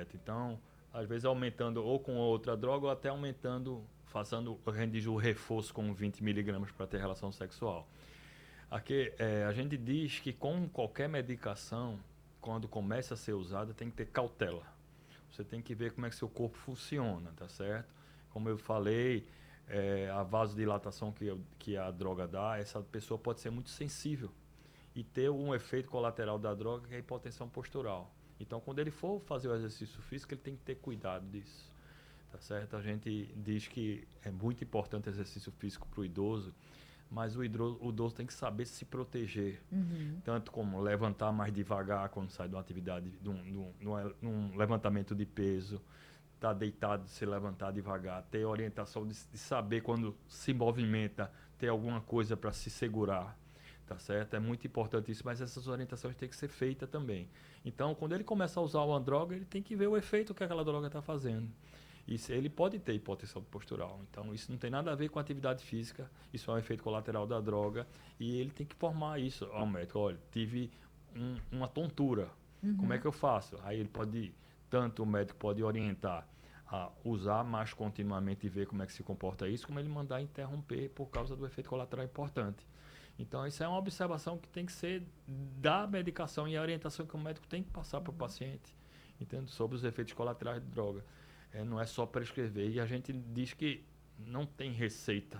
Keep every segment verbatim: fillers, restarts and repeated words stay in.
certo? Então, às vezes aumentando ou com outra droga ou até aumentando, fazendo, a gente diz, o reforço com vinte miligramas para ter relação sexual. Aqui, é, a gente diz que com qualquer medicação, quando começa a ser usada, tem que ter cautela. Você tem que ver como é que seu corpo funciona, tá certo? Como eu falei, é, a vasodilatação que, eu, que a droga dá, essa pessoa pode ser muito sensível e ter um efeito colateral da droga, que é a hipotensão postural. Então, quando ele for fazer o exercício físico, ele tem que ter cuidado disso, tá certo? A gente diz que é muito importante o exercício físico para o idoso, mas o idoso, o idoso tem que saber se proteger, uhum. tanto como levantar mais devagar quando sai de uma atividade, de um, de um, de um levantamento de peso, estar tá deitado, se levantar devagar, ter orientação de, de saber quando se movimenta, ter alguma coisa para se segurar, tá certo? É muito importante isso, mas essas orientações têm que ser feitas também. Então, quando ele começa a usar uma droga, ele tem que ver o efeito que aquela droga está fazendo. Isso, ele pode ter hipotensão postural. Então, isso não tem nada a ver com atividade física. Isso é um efeito colateral da droga. E ele tem que informar isso ao médico. Olha, tive um, uma tontura. Uhum. Como é que eu faço? Aí ele pode, tanto o médico pode orientar a usar mais continuamente e ver como é que se comporta isso, como ele mandar interromper por causa do efeito colateral importante. Então, isso é uma observação que tem que ser da medicação e a orientação que o médico tem que passar para o paciente, entende? Sobre os efeitos colaterais de droga. É, não é só prescrever. E a gente diz que não tem receita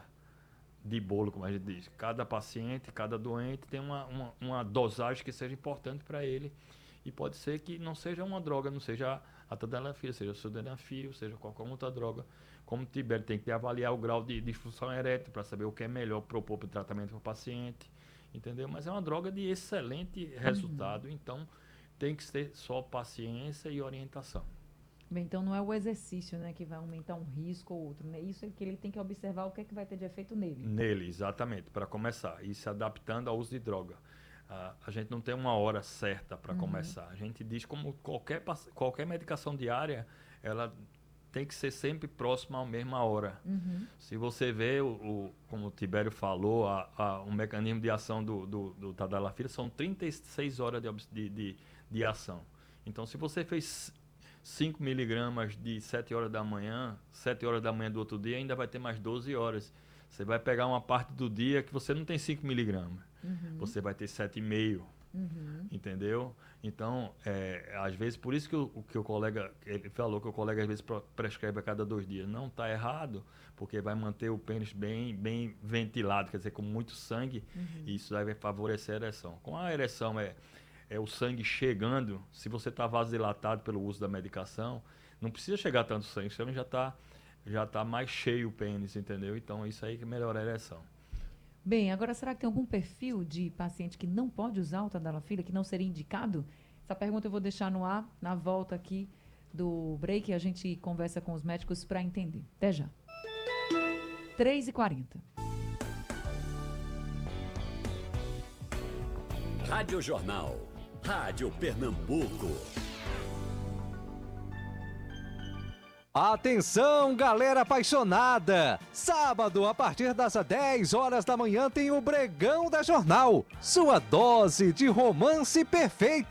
de bolo, como a gente diz. Cada paciente, cada doente tem uma, uma, uma dosagem que seja importante para ele. E pode ser que não seja uma droga, não seja a tadalafila, seja o sildenafil, seja qualquer outra droga. Como o Tibério tem que avaliar o grau de disfunção erétil para saber o que é melhor propor para o tratamento para o paciente. Entendeu? Mas é uma droga de excelente resultado. Uhum. Então, tem que ter só paciência e orientação. Bem, então não é o exercício, né, que vai aumentar um risco ou outro, né? Isso é que ele tem que observar o que é que vai ter de efeito nele. Nele, exatamente, para começar. E se adaptando ao uso de droga. Uh, a gente não tem uma hora certa para uhum. começar. A gente diz como qualquer, qualquer medicação diária, ela tem que ser sempre próxima à mesma hora. Uhum. Se você vê, o, o, como o Tibério falou, a, a, o mecanismo de ação do, do, do tadalafila são trinta e seis horas de, de, de, de ação. Então, se você fez cinco miligramas de sete horas da manhã, sete horas da manhã do outro dia, ainda vai ter mais doze horas. Você vai pegar uma parte do dia que você não tem cinco miligramas. Uhum. Você vai ter sete vírgula cinco. Uhum. Entendeu? Então, é, às vezes, por isso que o, que o colega, ele falou que o colega às vezes prescreve a cada dois dias. Não está errado, porque vai manter o pênis bem, bem ventilado, quer dizer, com muito sangue, uhum. e isso vai favorecer a ereção. Com a ereção é... é o sangue chegando, se você está vasodilatado pelo uso da medicação, não precisa chegar tanto sangue, você já está já tá mais cheio o pênis, entendeu? Então, isso aí que melhora a ereção. Bem, agora será que tem algum perfil de paciente que não pode usar o tadalafila, que não seria indicado? Essa pergunta eu vou deixar no ar, na volta aqui do break, a gente conversa com os médicos para entender. Até já. três e quarenta. Rádio Jornal. Rádio Pernambuco. Atenção, galera apaixonada! Sábado, a partir das dez horas da manhã, tem o Bregão da Jornal. Sua dose de romance perfeito.